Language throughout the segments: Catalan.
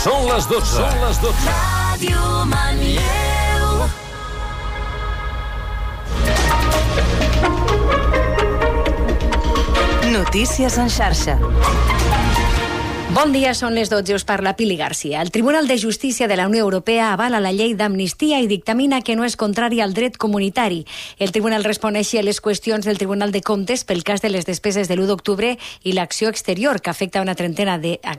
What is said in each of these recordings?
Són les 12. Ràdio Manlleu. Notícies en xarxa. Bon dia, són les 12, us parla Pili Garcia. El Tribunal de Justícia de la Unió Europea avala la llei d'amnistia i dictamina que no és contrària al dret comunitari. El Tribunal respon així a les qüestions del Tribunal de Comptes pel cas de les despeses de l'1 d'octubre i l'acció exterior, que afecta una trentena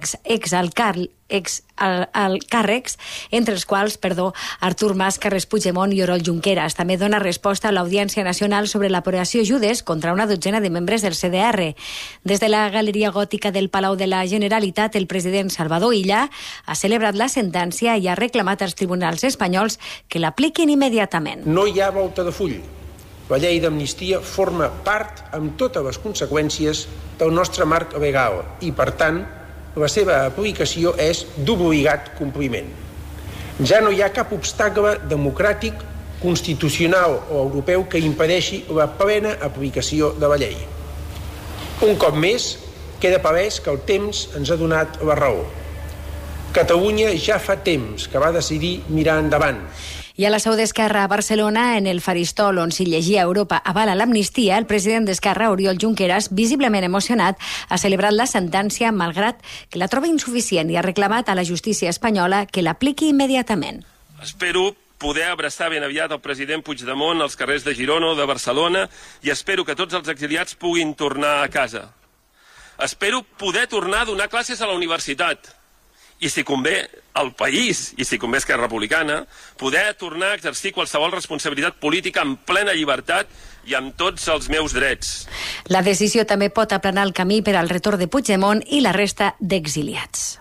ex-càrrecs, entre els quals, Artur Mas, Carles Puigdemont i Oriol Junqueras. També dona resposta a l'Audiència Nacional sobre l'operació Judes contra una dotzena de membres del CDR. Des de la Galeria Gòtica del Palau de la Generalitat, el president Salvador Illa ha celebrat la sentència i ha reclamat als tribunals espanyols que l'apliquin immediatament. No hi ha volta de full. La llei d'amnistia forma part, amb totes les conseqüències, del nostre marc legal i, per tant, la seva aplicació és d'obligat compliment. Ja no hi ha cap obstacle democràtic, constitucional o europeu que impedeixi la plena aplicació de la llei. Un cop més, queda palès que el temps ens ha donat la raó. Catalunya ja fa temps que va decidir mirar endavant. I a la seu d'Esquerra a Barcelona, en el faristol on s'hi llegia Europa avala l'amnistia, el president d'Esquerra, Oriol Junqueras, visiblement emocionat, ha celebrat la sentència, malgrat que la troba insuficient, i ha reclamat a la justícia espanyola que l'apliqui immediatament. Espero poder abraçar ben aviat el president Puigdemont als carrers de Girona o de Barcelona i espero que tots els exiliats puguin tornar a casa. Espero poder tornar a donar classes a la universitat i, si convé, al país, i si convé Esquerra Republicana, poder tornar a exercir qualsevol responsabilitat política en plena llibertat i amb tots els meus drets. La decisió també pot aplanar el camí per al retorn de Puigdemont i la resta d'exiliats.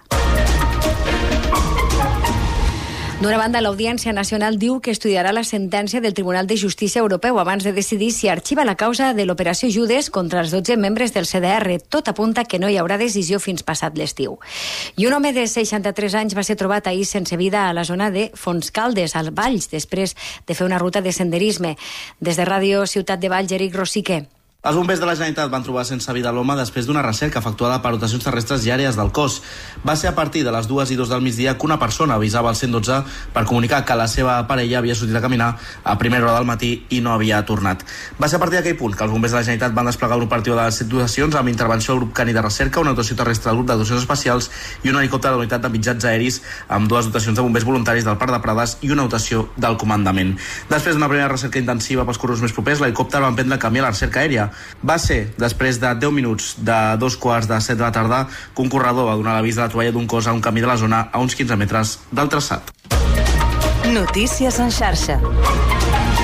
D'una banda, l'Audiència Nacional diu que estudiarà la sentència del Tribunal de Justícia Europeu abans de decidir si arxiva la causa de l'operació Judes contra els 12 membres del CDR. Tot apunta que no hi haurà decisió fins passat l'estiu. I un home de 63 anys va ser trobat ahir sense vida a la zona de Fontscaldes, als Valls, després de fer una ruta de senderisme. Des de Ràdio Ciutat de Valls, Eric Rosique. Els bombers de la Generalitat van trobar sense vida l'home després d'una recerca efectuada per dotacions terrestres i àrees del cos. Va ser a partir de les 2:02 del migdia que una persona avisava al 112 per comunicar que la seva parella havia sortit a caminar a primera hora del matí i no havia tornat. Va ser a partir d'aquell punt que els bombers de la Generalitat van desplegar un operatiu de 7 dotacions amb intervenció del grup cani de recerca, una dotació terrestre del grup de dotacions espacials i un helicòpter de la unitat de mitjans aeris amb 2 dotacions de bombers voluntaris del Parc de Prades i una dotació del comandament. Després d'una primera recerca intensiva pels corredors més propers, l'helicòpter va emprendre camí a la recerca aèria. Va ser, després de 10 minuts de 2:15 de la tarda, que un corredor va donar l'avís de la troballa d'un cos a un camí de la zona a uns 15 metres del traçat. Notícies en xarxa.